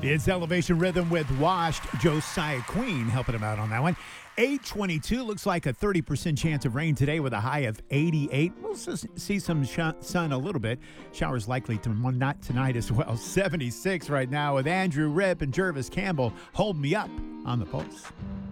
It's Elevation Rhythm with Washed. Josiah Queen helping him out on that one. 822 looks like a 30% chance of rain today with a high of 88. We'll see some sun a little bit. Showers likely not tonight as well. 76 right now with Andrew Rip and Jervis Campbell. Hold Me Up on the Pulse.